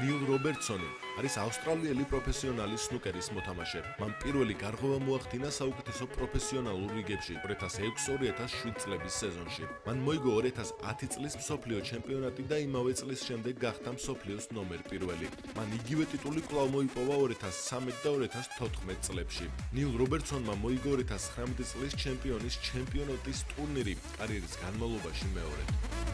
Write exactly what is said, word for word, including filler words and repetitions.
ნილ რობერტსონი არის ავსტრალიელი პროფესიონალი სნუკერის მოთამაშე. მან პირველი გარღვევა მოახდინა საუკეთესო პროფესიონალურ რიგებში ორი ათას ექვსი ორი ათას შვიდ წლების სეზონში. მან მოიგო ორი ათას ათი წლის მსოფლიო ჩემპიონატი და იმავე წლის შემდეგ გახდა მსოფლიოს ნომერ პირველი. მან იგივე ტიტული კვლავ მოიპოვა ორი ათას ცხრამეტ და ორი ათას თოთხმეტ წლებში. ნილ რობერტსონმა მოიგო ორი ათას ცხრამეტ წლის ჩემპიონის ჩემპიონატის ტურნირი კარიერის განმავლობაში მეორედ.